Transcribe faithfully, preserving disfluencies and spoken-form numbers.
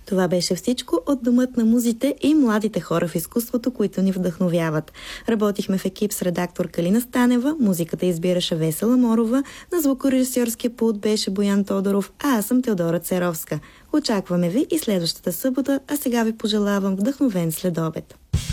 Това беше всичко от Домът на музите и младите хора в изкуството, които ни вдъхновяват. Работихме в екип с редактор Калина Станева, музиката избираше Весела Морова, на звукорежисьорския пулт беше Боян Тодоров, а аз съм Теодора Церовска. Очакваме ви и следващата събота, а сега ви пожелавам вдъхновен следобед.